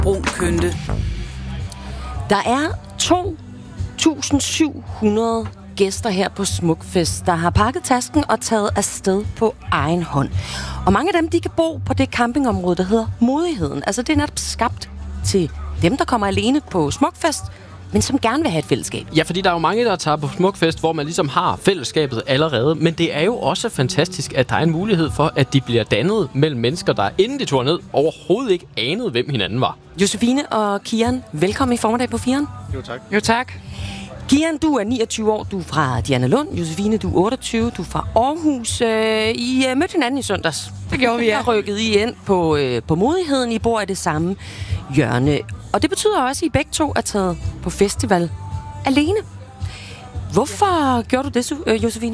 brun kønte. Der er 2.700 gæster her på Smukfest, der har pakket tasken og taget afsted på egen hånd. Og mange af dem, de kan bo på det campingområde, der hedder Modigheden. Altså det er netop skabt til dem, der kommer alene på Smukfest, men som gerne vil have et fællesskab. Ja, fordi der er jo mange, der tager på Smukfest, hvor man ligesom har fællesskabet allerede. Men det er jo også fantastisk, at der er en mulighed for, at de bliver dannet mellem mennesker, der inden de tog ned overhovedet ikke anede, hvem hinanden var. Josefine og Kian, velkommen i formiddag på 4'eren. Jo, tak. Jo, tak. Kian, du er 29 år, du er fra Dianalund. Josefine, du er 28, du er fra Aarhus. I mødte hinanden i søndags. Det gjorde vi, ja. Der rykkede I ind på Modigheden. I bor i det samme hjørne. Og det betyder også, at I begge to er taget på festival alene. Hvorfor gjorde du det, Josefine?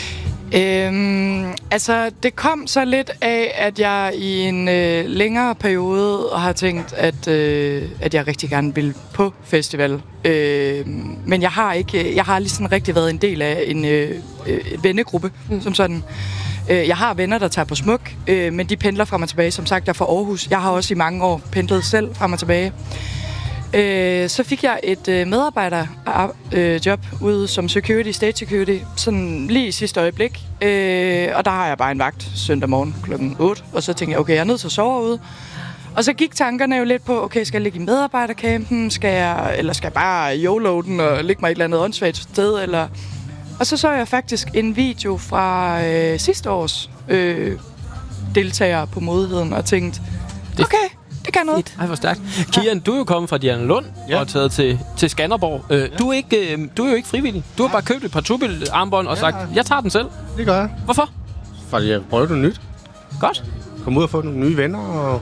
Altså, det kom så lidt af, at jeg i en længere periode har tænkt, at jeg rigtig gerne vil på festival. Men jeg har lige sådan rigtig været en del af en vennegruppe, som sådan. Jeg har venner, der tager på Smuk, men de pendler frem og tilbage. Som sagt, jeg er fra Aarhus. Jeg har også i mange år pendlet selv frem og tilbage. Så fik jeg et medarbejderjob ude som security, stage security, sådan lige i sidste øjeblik. Og der har jeg bare en vagt søndag morgen klokken 8. Og så tænkte jeg, okay, jeg er nødt til at sove ude. Og så gik tankerne jo lidt på, okay, skal jeg ligge i medarbejdercampen? Skal jeg bare YOLO den og ligge mig et eller andet åndssvagt sted? Eller... Og så jeg faktisk en video fra sidste års deltagere på Modigheden og tænkte, okay, det kan noget. Ej, hvor stærkt. Kian, du er jo kommet fra Dianalund og taget til Skanderborg. Du er jo ikke frivillig. Du har bare købt et par tubil-armbånd og sagt, jeg tager den selv. Det gør jeg. Hvorfor? Fordi jeg prøver noget nyt. Godt. Kom ud og få nogle nye venner og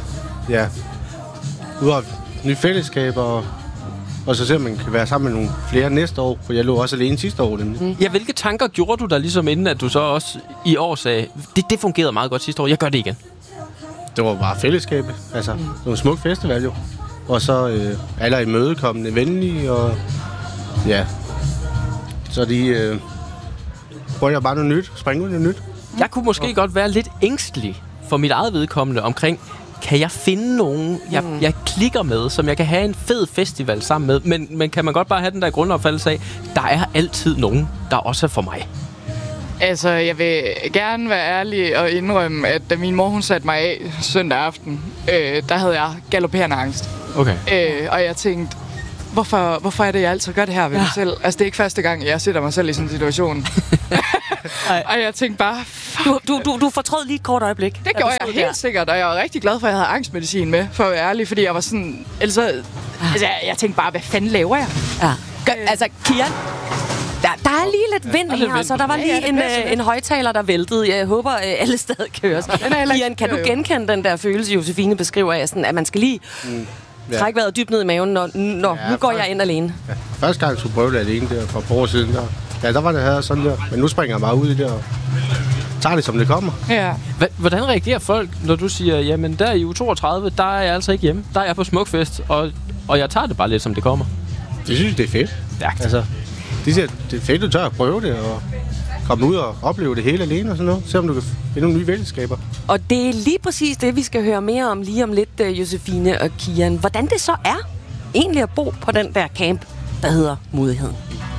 ud af nye fællesskaber og så se, om man kan være sammen med nogle flere næste år, for jeg lå også alene sidste år. Ja, hvilke tanker gjorde du der ligesom inden, at du så også i år sagde, det fungerede meget godt sidste år, jeg gør det igen? Det var bare fællesskabet. Altså, det var en smuk festival jo. Og så alle er imødekommende, venlige, og ja. Så de prøver jeg bare noget nyt, springe ud noget nyt. Jeg kunne måske godt være lidt ængstelig for mit eget vedkommende omkring, kan jeg finde nogen, jeg klikker med, som jeg kan have en fed festival sammen med, men kan man godt bare have den der grundopfattelse af, der er altid nogen, der også er for mig. Altså, jeg vil gerne være ærlig og indrømme, at da min mor hun satte mig af søndag aften, der havde jeg galopperende angst. Okay. Og jeg tænkte, hvorfor er det, jeg altid gør det her ved mig selv? Altså, det er ikke første gang, jeg sætter mig selv i sådan en situation. Og jeg tænkte bare... Du fortrød lige et kort øjeblik. Det gjorde jeg helt sikkert, og jeg var rigtig glad for, at jeg havde angstmedicin med, for at være ærlig, fordi jeg var sådan... Altså, jeg tænkte bare, hvad fanden laver jeg? Ja. Altså, Kian... Der er lige lidt vind her, så der var lige en højtaler, der væltede. Jeg håber, alle stadig køres. Kian, kan du genkende den der følelse, Josefine beskriver af, sådan, at man skal lige trække vejret dybt ned i maven, når nu går jeg ind alene? Ja. Første gang, jeg skulle prøve det alene der for et par år siden, der var det her sådan der. Men nu springer jeg bare ud i det og tager det, som det kommer. Ja. Hvordan reagerer folk, når du siger, jamen der i uge 32, der er jeg altså ikke hjemme. Der er jeg på Smukfest, og jeg tager det bare lidt, som det kommer? Det synes det er fedt. Stærkt. Altså, de siger, det er fedt, du tør at prøve det, og komme ud og opleve det hele alene og sådan noget. Se om du kan finde nogle nye fællesskaber. Og det er lige præcis det, vi skal høre mere om lige om lidt, Josefine og Kian. Hvordan det så er egentlig at bo på den der camp, der hedder Modigheden.